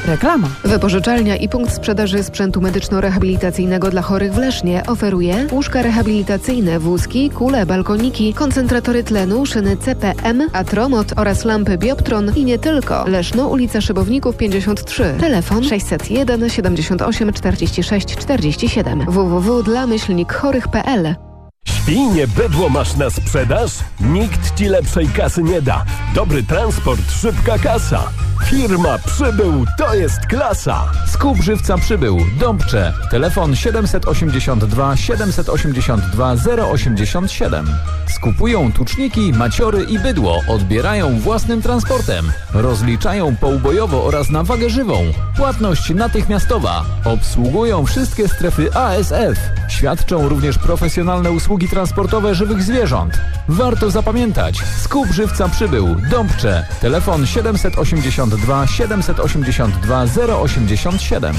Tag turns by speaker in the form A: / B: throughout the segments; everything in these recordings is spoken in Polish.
A: Reklama.
B: Wypożyczalnia i punkt sprzedaży sprzętu medyczno-rehabilitacyjnego dla chorych w Lesznie oferuje łóżka rehabilitacyjne, wózki, kule, balkoniki, koncentratory tlenu, szyny CPM, Atromot oraz lampy Bioptron i nie tylko. Leszno, ulica Szybowników 53. Telefon 601 78 46 47. www.dlamyślnikchorych.pl.
C: Świnie bydło masz na sprzedaż? Nikt ci lepszej kasy nie da. Dobry transport, szybka kasa. Firma Przybył to jest klasa.
D: Skup żywca Przybył, Dąbcze. Telefon 782 782 087. Skupują tuczniki, maciory i bydło. Odbierają własnym transportem. Rozliczają poubojowo oraz na wagę żywą. Płatność natychmiastowa. Obsługują wszystkie strefy ASF. Świadczą również profesjonalne usługi transportowe żywych zwierząt. Warto zapamiętać. Skup żywca Przybył, Dąbcze. Telefon 782 782 087.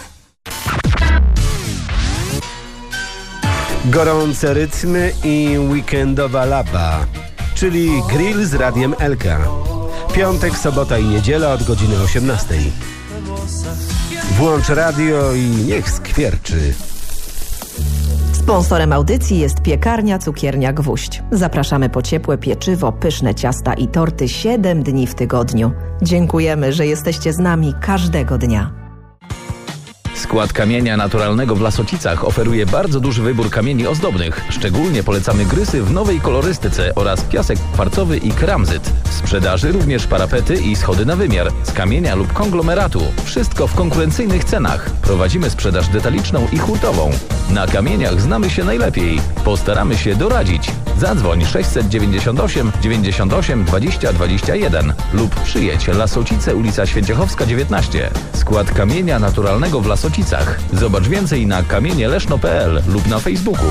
E: Gorące rytmy i weekendowa lapa, czyli grill z Radiem Elka. Piątek, sobota i niedziela od godziny 18. Włącz radio i niech skwierczy.
F: Sponsorem audycji jest piekarnia Cukiernia Gwóźdź. Zapraszamy po ciepłe pieczywo, pyszne ciasta i torty 7 dni w tygodniu. Dziękujemy, że jesteście z nami każdego dnia.
D: Skład kamienia naturalnego w Lasocicach oferuje bardzo duży wybór kamieni ozdobnych. Szczególnie polecamy grysy w nowej kolorystyce oraz piasek kwarcowy i keramzyt. W sprzedaży również parapety i schody na wymiar z kamienia lub konglomeratu. Wszystko w konkurencyjnych cenach. Prowadzimy sprzedaż detaliczną i hurtową. Na kamieniach znamy się najlepiej. Postaramy się doradzić. Zadzwoń 698 98 20 21 lub przyjedź Lasocice, ulica Święciechowska 19. Skład kamienia naturalnego w Lasocicach. Zobacz więcej na kamienieleszno.pl lub na Facebooku.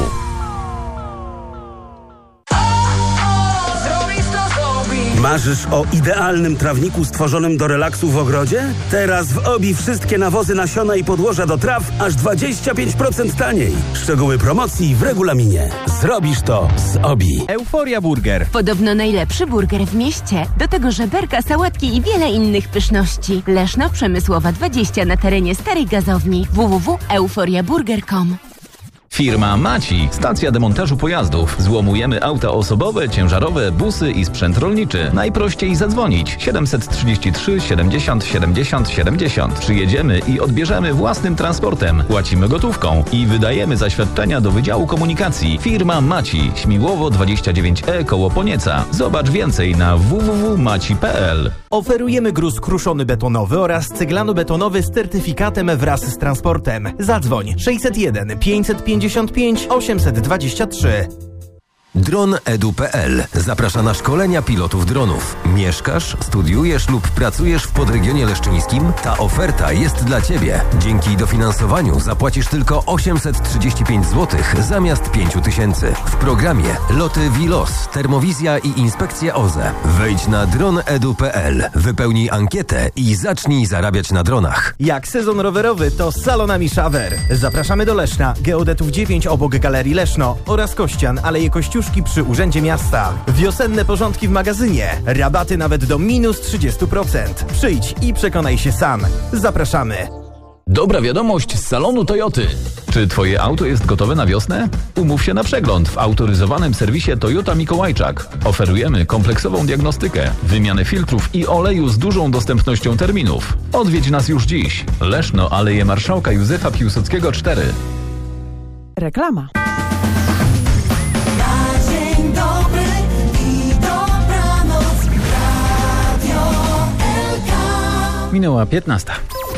E: Marzysz o idealnym trawniku stworzonym do relaksu w ogrodzie? Teraz w OBI wszystkie nawozy, nasiona i podłoża do traw aż 25% taniej. Szczegóły promocji w regulaminie. Zrobisz to z OBI.
G: Euforia Burger.
H: Podobno najlepszy burger w mieście. Do tego żeberka, sałatki i wiele innych pyszności. Leszno, Przemysłowa 20 na terenie starej gazowni. www.euforiaburger.com.
D: Firma Maci. Stacja demontażu pojazdów. Złomujemy auta osobowe, ciężarowe, busy i sprzęt rolniczy. Najprościej zadzwonić. 733 70 70 70. Przyjedziemy i odbierzemy własnym transportem. Płacimy gotówką i wydajemy zaświadczenia do Wydziału Komunikacji. Firma Maci. Śmiłowo 29E koło Ponieca. Zobacz więcej na www.maci.pl.
G: Oferujemy gruz kruszony betonowy oraz ceglano-betonowy z certyfikatem wraz z transportem. Zadzwoń 601 555 823.
I: Dronedu.pl zaprasza na szkolenia pilotów dronów. Mieszkasz, studiujesz lub pracujesz w podregionie leszczyńskim? Ta oferta jest dla Ciebie. Dzięki dofinansowaniu zapłacisz tylko 835 zł zamiast 5000. W programie Loty Wilos, Termowizja i Inspekcja OZE. Wejdź na dronedu.pl, wypełnij ankietę i zacznij zarabiać na dronach.
G: Jak sezon rowerowy, to z salonami Szawer. Zapraszamy do Leszna, Geodetów 9 obok Galerii Leszno oraz Kościan, Aleje Kościuszki przy Urzędzie Miasta. Wiosenne porządki w magazynie. Rabaty nawet do -30%. Przyjdź i przekonaj się sam. Zapraszamy.
D: Dobra wiadomość z salonu Toyoty. Czy Twoje auto jest gotowe na wiosnę? Umów się na przegląd w autoryzowanym serwisie Toyota Mikołajczak. Oferujemy kompleksową diagnostykę, wymianę filtrów i oleju z dużą dostępnością terminów. Odwiedź nas już dziś. Leszno, Aleje Marszałka Józefa Piłsudskiego 4.
A: Reklama.
D: Minęła 15.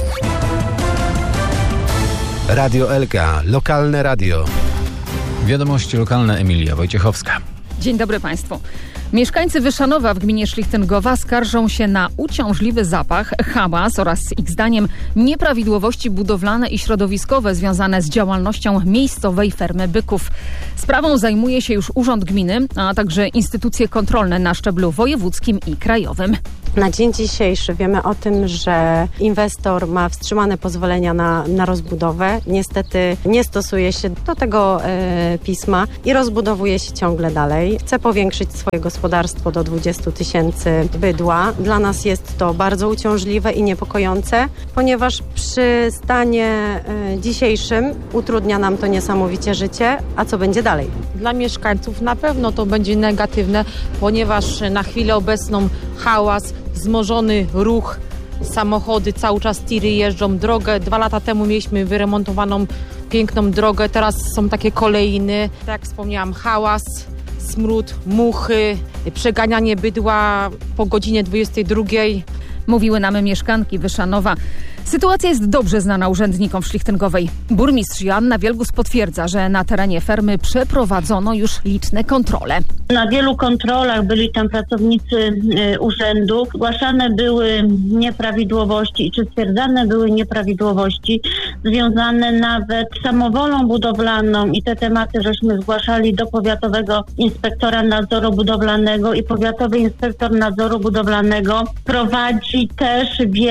E: Radio Elka, lokalne radio.
D: Wiadomości lokalne, Emilia Wojciechowska.
J: Dzień dobry Państwu. Mieszkańcy Wyszanowa w gminie Szlichtyngowa skarżą się na uciążliwy zapach, hałas oraz ich zdaniem nieprawidłowości budowlane i środowiskowe związane z działalnością miejscowej fermy byków. Sprawą zajmuje się już Urząd Gminy, a także instytucje kontrolne na szczeblu wojewódzkim i krajowym.
K: Na dzień dzisiejszy wiemy o tym, że inwestor ma wstrzymane pozwolenia na rozbudowę. Niestety nie stosuje się do tego pisma i rozbudowuje się ciągle dalej. Chce powiększyć swoje gospodarstwo do 20 000 bydła. Dla nas jest to bardzo uciążliwe i niepokojące, ponieważ przy stanie dzisiejszym utrudnia nam to niesamowicie życie. A co będzie dalej?
L: Dla mieszkańców na pewno to będzie negatywne, ponieważ na chwilę obecną hałas, wzmożony ruch, samochody, cały czas tiry jeżdżą, drogę. 2 lata temu mieliśmy wyremontowaną piękną drogę, teraz są takie kolejny. Tak jak wspomniałam, hałas, smród, muchy, przeganianie bydła po godzinie 22.
J: Mówiły nam mieszkanki Wyszanowa. Sytuacja jest dobrze znana urzędnikom w Szlichtyngowej. Burmistrz Joanna Wielgus potwierdza, że na terenie fermy przeprowadzono już liczne kontrole.
M: Na wielu kontrolach byli tam pracownicy urzędu. Zgłaszane były nieprawidłowości czy stwierdzane były nieprawidłowości związane nawet z samowolą budowlaną i te tematy żeśmy zgłaszali do powiatowego inspektora nadzoru budowlanego i powiatowy inspektor nadzoru budowlanego prowadzi też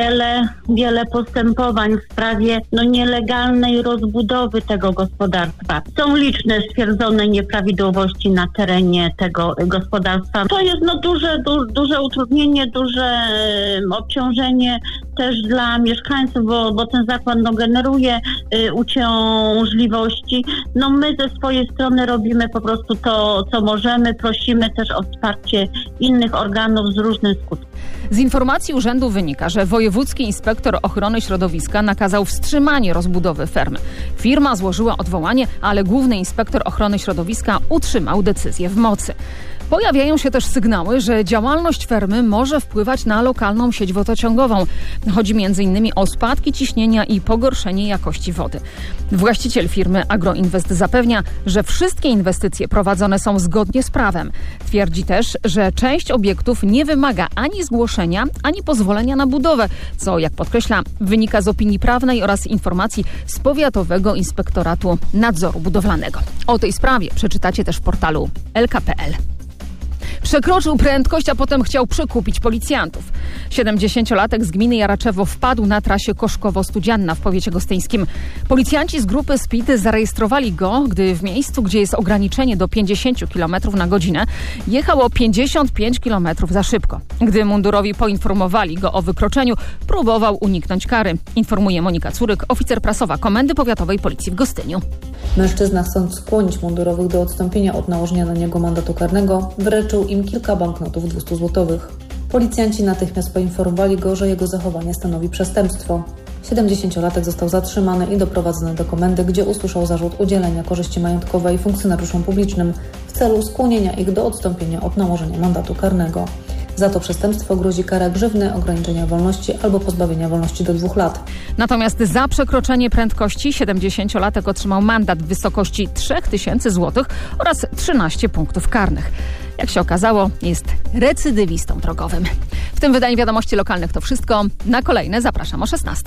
M: wiele postępowań w sprawie nielegalnej rozbudowy tego gospodarstwa. Są liczne stwierdzone nieprawidłowości na terenie tego gospodarstwa. To jest duże utrudnienie, duże obciążenie też dla mieszkańców, bo ten zakład generuje uciążliwości. My ze swojej strony robimy po prostu to, co możemy. Prosimy też o wsparcie innych organów z różnym skutkiem.
J: Z informacji urzędu wynika, że wojewódzki inspektor ochrony środowiska nakazał wstrzymanie rozbudowy fermy. Firma złożyła odwołanie, ale główny inspektor ochrony środowiska utrzymał decyzję w mocy. Pojawiają się też sygnały, że działalność fermy może wpływać na lokalną sieć wodociągową. Chodzi m.in. o spadki ciśnienia i pogorszenie jakości wody. Właściciel firmy Agroinwest zapewnia, że wszystkie inwestycje prowadzone są zgodnie z prawem. Twierdzi też, że część obiektów nie wymaga ani zgłoszenia, ani pozwolenia na budowę, co, jak podkreśla, wynika z opinii prawnej oraz informacji z Powiatowego Inspektoratu Nadzoru Budowlanego. O tej sprawie przeczytacie też w portalu LK.pl. Przekroczył prędkość, a potem chciał przykupić policjantów. 70-latek z gminy Jaraczewo wpadł na trasie Koszkowo-Studzianna w powiecie gostyńskim. Policjanci z grupy Speed zarejestrowali go, gdy w miejscu, gdzie jest ograniczenie do 50 km na godzinę, jechał o 55 km za szybko. Gdy mundurowi poinformowali go o wykroczeniu, próbował uniknąć kary. Informuje Monika Curyk, oficer prasowa Komendy Powiatowej Policji w Gostyniu.
N: Mężczyzna, chcąc skłonić mundurowych do odstąpienia od nałożenia na niego mandatu karnego, wręczył im kilka banknotów 200 złotych. Policjanci natychmiast poinformowali go, że jego zachowanie stanowi przestępstwo. 70-latek został zatrzymany i doprowadzony do komendy, gdzie usłyszał zarzut udzielenia korzyści majątkowej funkcjonariuszom publicznym w celu skłonienia ich do odstąpienia od nałożenia mandatu karnego. Za to przestępstwo grozi kara grzywny, ograniczenia wolności albo pozbawienia wolności do 2 lat.
J: Natomiast za przekroczenie prędkości 70-latek otrzymał mandat w wysokości 3000 zł oraz 13 punktów karnych. Jak się okazało, jest recydywistą drogowym. W tym wydaniu Wiadomości Lokalnych to wszystko. Na kolejne zapraszam o 16:00.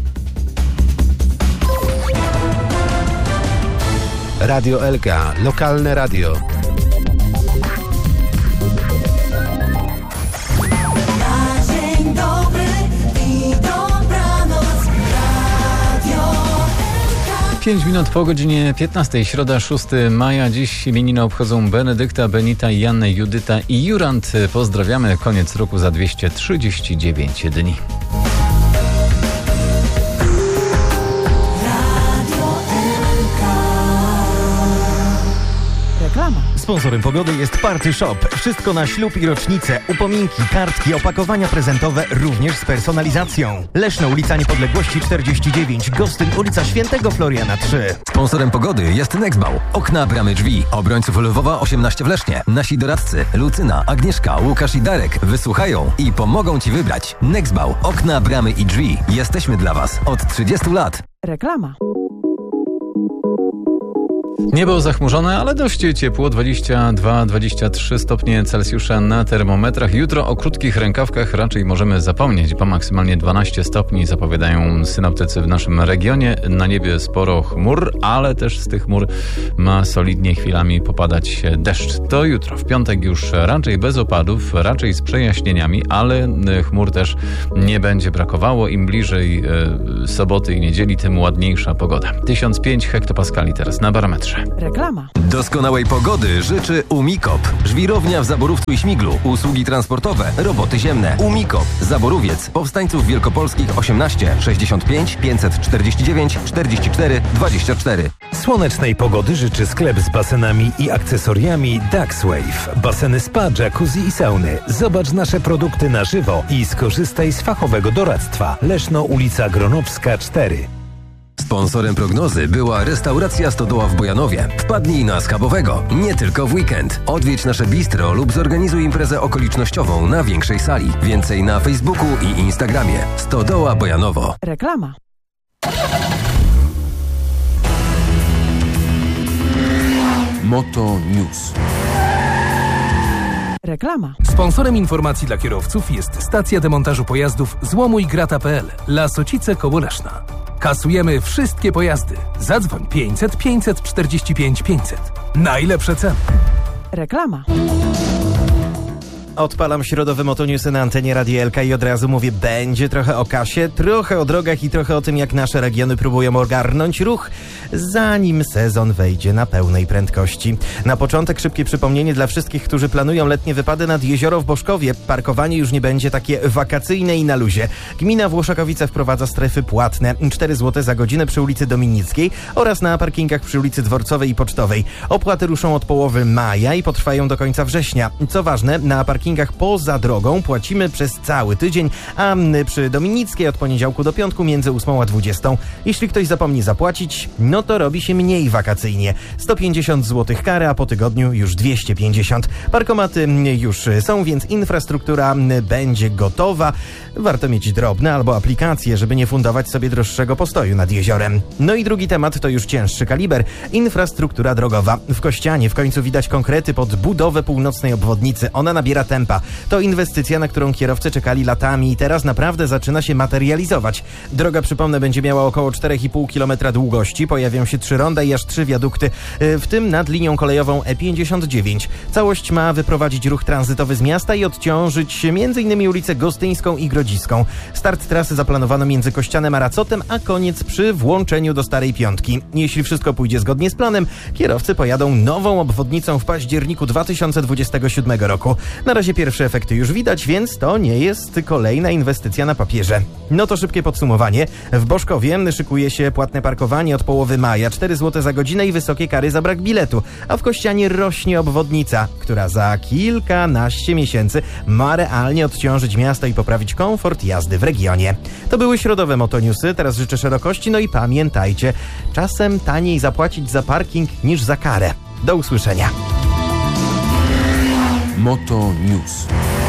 O: Radio Elka. Lokalne radio.
P: Dzień dobry i dobranoc. Radio Elka.
Q: 5 minut po godzinie 15, środa 6 maja. Dziś imieniny obchodzą Benedykta, Benita, Janę, Judyta i Jurand. Pozdrawiamy. Koniec roku za 239 dni.
G: Sponsorem pogody jest Party Shop. Wszystko na ślub i rocznicę. Upominki, kartki, opakowania prezentowe również z personalizacją. Leszno, ulica Niepodległości 49. Gostyn, ulica Świętego Floriana 3.
I: Sponsorem pogody jest Nextbau. Okna, bramy, drzwi. Obrońców Lwowa 18 w Lesznie. Nasi doradcy Lucyna, Agnieszka, Łukasz i Darek wysłuchają i pomogą Ci wybrać. Nextbau. Okna, bramy i drzwi. Jesteśmy dla Was od 30 lat.
A: Reklama.
Q: Niebo zachmurzone, ale dość ciepło, 22-23 stopnie Celsjusza na termometrach. Jutro o krótkich rękawkach raczej możemy zapomnieć, bo maksymalnie 12 stopni zapowiadają synoptycy w naszym regionie. Na niebie sporo chmur, ale też z tych chmur ma solidnie chwilami popadać deszcz. To jutro, w piątek już raczej bez opadów, raczej z przejaśnieniami, ale chmur też nie będzie brakowało. Im bliżej soboty i niedzieli, tym ładniejsza pogoda. 1005 hektopaskali teraz na barometrze.
A: Reklama.
I: Doskonałej pogody życzy Umikop. Żwirownia w Zaborówcu i Śmiglu. Usługi transportowe, roboty ziemne. Umikop. Zaborowiec. Powstańców Wielkopolskich 18 65 549 44 24.
R: Słonecznej pogody życzy sklep z basenami i akcesoriami Duckswave. Baseny spa, jacuzzi i sauny. Zobacz nasze produkty na żywo i skorzystaj z fachowego doradztwa. Leszno, ulica Gronowska 4.
I: Sponsorem prognozy była restauracja Stodoła w Bojanowie. Wpadnij na schabowego, nie tylko w weekend. Odwiedź nasze bistro lub zorganizuj imprezę okolicznościową na większej sali. Więcej na Facebooku i Instagramie. Stodoła Bojanowo.
A: Reklama.
S: Moto News.
A: Reklama.
S: Sponsorem informacji dla kierowców jest stacja demontażu pojazdów złomuigrata.pl. Lasocice koło Leszna. Kasujemy wszystkie pojazdy. Zadzwoń 500 545 500. Najlepsze ceny.
A: Reklama.
G: Odpalam środowe motoniusy na antenie Radia Elka i od razu mówię, będzie trochę o kasie, trochę o drogach i trochę o tym, jak nasze regiony próbują ogarnąć ruch, zanim sezon wejdzie na pełnej prędkości. Na początek szybkie przypomnienie dla wszystkich, którzy planują letnie wypady nad jezioro w Boszkowie. Parkowanie już nie będzie takie wakacyjne i na luzie. Gmina Włoszakowice wprowadza strefy płatne. 4 zł za godzinę przy ulicy Dominickiej oraz na parkingach przy ulicy Dworcowej i Pocztowej. Opłaty ruszą od połowy maja i potrwają do końca września. Co ważne, na parkingach poza drogą płacimy przez cały tydzień, a przy Dominickiej od poniedziałku do piątku między 8 a 20. Jeśli ktoś zapomni zapłacić, no to robi się mniej wakacyjnie. 150 zł kary, a po tygodniu już 250. Parkomaty już są, więc infrastruktura będzie gotowa. Warto mieć drobne albo aplikacje, żeby nie fundować sobie droższego postoju nad jeziorem. No i drugi temat to już cięższy kaliber. Infrastruktura drogowa. W Kościanie w końcu widać konkrety pod budowę północnej obwodnicy. Ona nabiera tempa. To inwestycja, na którą kierowcy czekali latami i teraz naprawdę zaczyna się materializować. Droga, przypomnę, będzie miała około 4,5 km długości. Pojawią się 3 ronda i aż 3 wiadukty, w tym nad linią kolejową E59. Całość ma wyprowadzić ruch tranzytowy z miasta i odciążyć m.in. ulicę Gostyńską i Grodziską. Start trasy zaplanowano między Kościanem a Racotem, a koniec przy włączeniu do Starej Piątki. Jeśli wszystko pójdzie zgodnie z planem, kierowcy pojadą nową obwodnicą w październiku 2027 roku. Na razie pierwsze efekty już widać, więc to nie jest kolejna inwestycja na papierze. No to szybkie podsumowanie. W Boszkowie szykuje się płatne parkowanie od połowy maja, 4 zł za godzinę i wysokie kary za brak biletu. A w Kościanie rośnie obwodnica, która za kilkanaście miesięcy ma realnie odciążyć miasto i poprawić komfort jazdy w regionie. To były środowe motoniusy, teraz życzę szerokości, no i pamiętajcie, czasem taniej zapłacić za parking niż za karę. Do usłyszenia.
S: Moto News.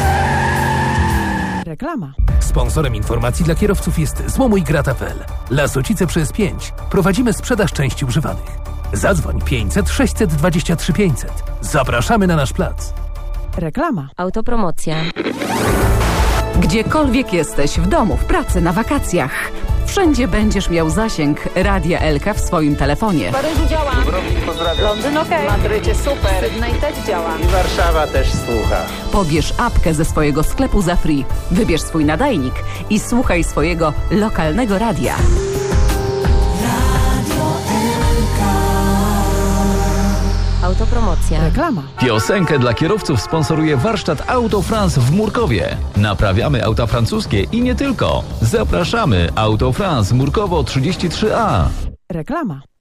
A: Reklama.
S: Sponsorem informacji dla kierowców jest złomuigrata.pl. Lasocice przez 5. Prowadzimy sprzedaż części używanych. Zadzwoń 500 623 500. Zapraszamy na nasz plac.
A: Reklama.
T: Autopromocja. Gdziekolwiek jesteś, w domu, w pracy, na wakacjach, wszędzie będziesz miał zasięg Radia Elka w swoim telefonie.
U: W Paryżu działa.
V: Dubrovnik pozdrawiam.
U: Londyn okej.
V: Madrycie super.
U: Sydney też działa.
V: I Warszawa też słucha.
T: Pobierz apkę ze swojego sklepu za free. Wybierz swój nadajnik i słuchaj swojego lokalnego radia. Autopromocja.
A: Reklama.
D: Piosenkę dla kierowców sponsoruje warsztat Auto France w Murkowie. Naprawiamy auta francuskie i nie tylko. Zapraszamy. Auto France Murkowo 33A.
A: Reklama.